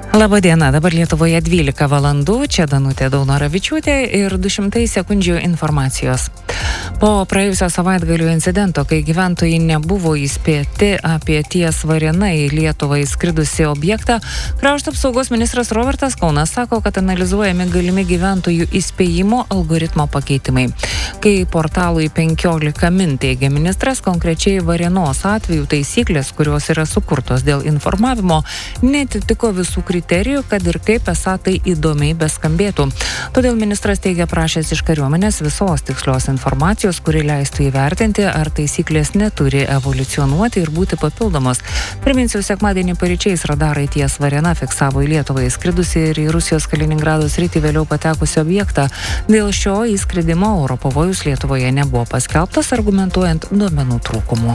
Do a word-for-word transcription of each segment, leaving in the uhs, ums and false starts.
Labadiena, dabar Lietuvoje dvylika valandų, čia Danutė Daunoravičiūtė ir du šimtai sekundžių informacijos. Po praėjusio savaitgalio incidento, kai gyventojai nebuvo įspėti apie ties Varėna į Lietuvą įskridusi objektą, Krašto apsaugos ministras Robertas Kaunas sako, kad analizuojami galimi gyventojų įspėjimo algoritmo pakeitimai. Kai portalui penkiolika min teigia ministras, konkrečiai Varėnos atveju taisyklės, kurios yra sukurtos dėl informavimo, netitiko visų kriterijų, kad ir kaip esą tai įdomiai beskambėtų. Todėl ministras teigia prašęs iš kariuomenės visos tikslios informacijos, kuri leistų įvertinti, ar taisyklės neturi evoliucionuoti ir būti papildomos. Priminsiu, sekmadienį paryčiais radarai ties Varėna fiksavo į Lietuvą įskridusi ir į Rusijos Kaliningrado sritį vėliau patekusi objektą. Dėl šio įskridimo oro pavojus Lietuvoje nebuvo paskelbtas, argumentuojant duomenų trūkumu.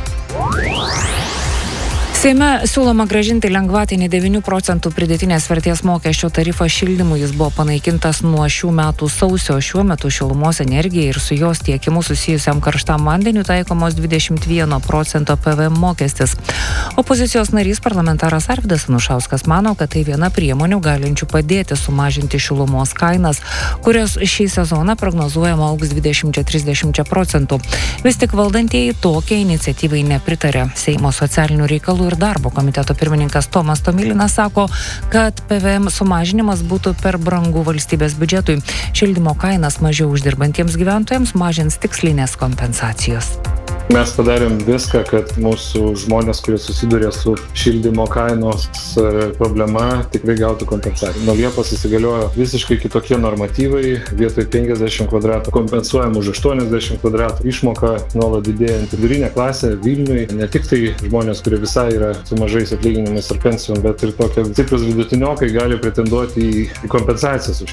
Seime siūloma grąžinti lengvatinį devynių procentų pridėtinės vertės mokesčio tarifą šildymui. Jis buvo panaikintas nuo šių metų sausio. Šiuo metu šilumos energijai ir su jos tiekimu susijusiam karštam vandeniu taikomos dvidešimt vieno procento P V M mokestis. Opozicijos narys parlamentaras Arvydas Anušauskas mano, kad tai viena priemonių galinčių padėti sumažinti šilumos kainas, kurios šį sezoną prognozuojama augs dvidešimt trisdešimt procentų. Vis tik valdantieji tokiai iniciatyvai nepritarė. Seimo socialinių reikalų ir darbo komiteto pirmininkas Tomas Tomilinas sako, kad P V M sumažinimas būtų per brangu valstybės biudžetui. Šildymo kainas mažiau uždirbantiems gyventojams mažins tikslinės kompensacijos. Mes padarėm viską, kad mūsų žmonės, kurie susiduria su šildymo kainos problema, tikrai gautų kompensaciją. Nuo Liepos įsigaliojo visiškai kitokie normatyvai. Vietoj penkiasdešimt kvadratų kompensuojam už aštuoniasdešimt kvadratų. Išmoka nuolat didėjant. Vidurinė klasė Vilniui, ne tik tai žmonės, kurie visai yra su mažais atlyginimais ar pensijom, bet ir tokie stiprus vidutiniokai gali pretenduoti į kompensacijas už